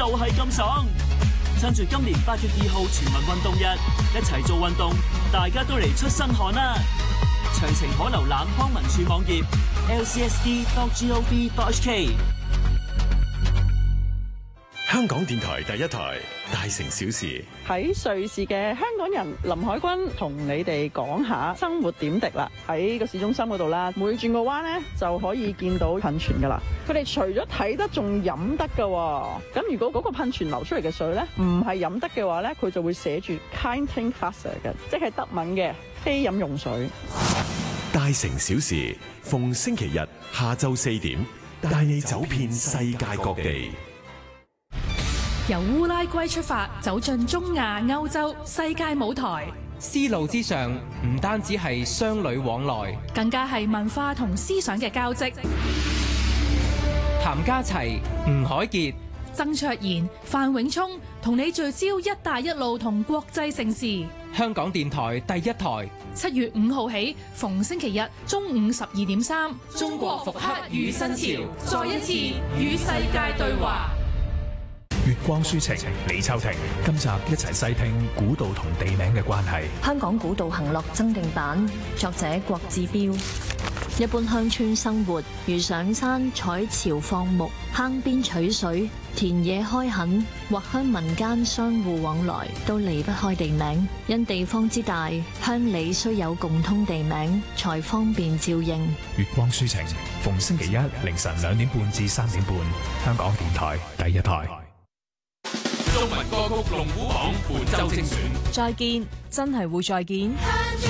係咁爽。趁住今年8月2號全民運動日，一齊做運動，大家都嚟出身汗啦！詳情可瀏覽康文署網頁 lcsd.gov.hk。 香港電台第一台，大城小事。 喺瑞士嘅香港人林海軍同你哋講下生活點滴啦。喺個市中心嗰度啦，每轉個彎咧就可以見到噴泉噶啦。佢哋除咗睇得，仲飲得噶。咁如果嗰個噴泉流出嚟嘅水咧，唔係飲得嘅話咧，佢就會寫住 kein Trinkwasser 嘅，即係德文嘅非飲用水。 大城小事，逢星期日下晝4點，帶你走遍世界各地。 由烏拉圭出發，走進中亞、歐洲、世界舞台。 絲路之上，唔單止係商旅往來， 更加係文化同思想嘅交織。 譚家齊、吳海傑、 曾卓賢、范永聰同你聚焦一帶一路同國際盛事。 香港電台第一台 ，7月5號起，逢星期日中午12.3， 中國復刻與新潮，再一次與世界對話。 月光書情，李秋婷，今集一齊細聽古道同地名嘅關係。 香港古道行樂增訂版，作者郭志標。一般鄉村生活如上山採潮放牧、坑邊取水、田野開墾，或鄉民間相互往來，都離不開地名。因地方之大，鄉里需有共通地名，才方便照應。 月光書情，逢星期一凌晨2點半至3點半，香港電台第一台。 中文歌曲龍虎榜本周精選， 再見，真係會再見。